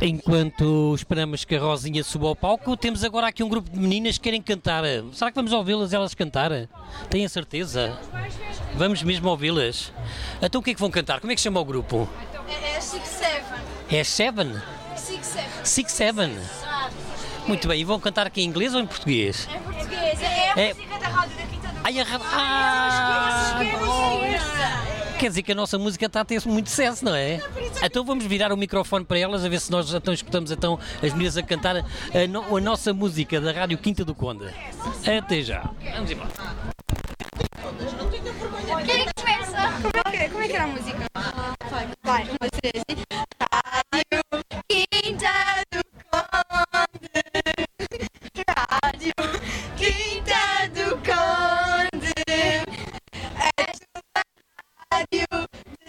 Enquanto esperamos que a Rosinha suba ao palco, temos agora aqui um grupo de meninas que querem cantar. Será que vamos ouvi-las elas cantar? Tenho a certeza? Vamos mesmo ouvi-las? Então o que é que vão cantar? Como é que chama o grupo? É Six Seven. É Seven? Six Seven. Six Seven. Muito bem, e vão cantar aqui em inglês ou em português? Em português. É a música da rádio da Quinta do Ai, quer dizer que a nossa música está a ter muito sucesso, não é? Então vamos virar o microfone para elas, a ver se nós então escutamos então as meninas a cantar a nossa música da Rádio Quinta do Conde. Até já. Vamos embora. Quem é que começa? Como é que era a música? Vai, vocês.